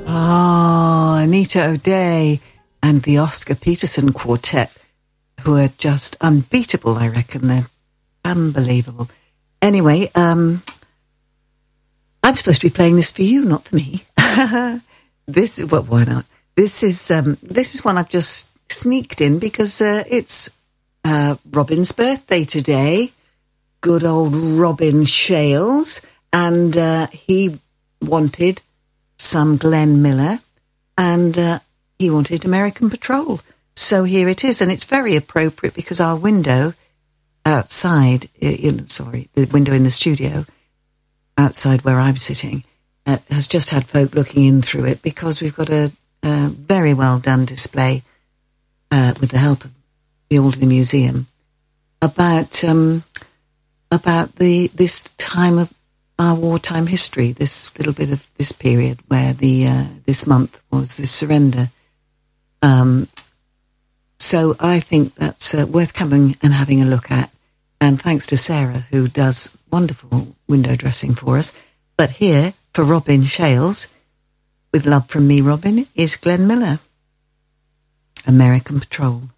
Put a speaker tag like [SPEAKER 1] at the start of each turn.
[SPEAKER 1] Oh, Anita O'Day and the Oscar Peterson Quartet, who are just unbeatable, I reckon. They're unbelievable. Anyway, I'm supposed to be playing this for you, not for me. Why not? This is one I've just sneaked in because it's Robin's birthday today. Good old Robin Shales, and he wanted some Glenn Miller, and he wanted American Patrol. So here it is, and it's very appropriate because our window outside, the window in the studio outside where I'm sitting has just had folk looking in through it because we've got a very well done display with the help of the Alderney Museum about this time of our wartime history, this little bit of this period where this month was this surrender. So I think that's worth coming and having a look at. And thanks to Sarah, who does wonderful window dressing for us. But here, for Robin Shales, with love from me, Robin, is Glenn Miller, American Patrol.